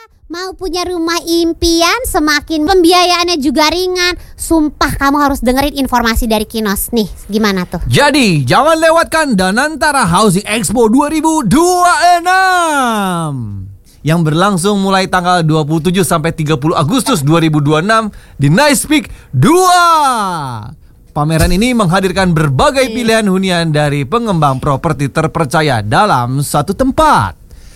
Mau punya rumah impian, semakin pembiayaannya juga ringan. Sumpah kamu harus dengerin informasi dari Kinos. Nih, gimana tuh? Jadi, jangan lewatkan Danantara Housing Expo 2026 yang berlangsung mulai tanggal 27 sampai 30 Agustus 2026 di Nice Peak 2. Pameran ini menghadirkan berbagai pilihan hunian dari pengembang properti terpercaya dalam satu tempat.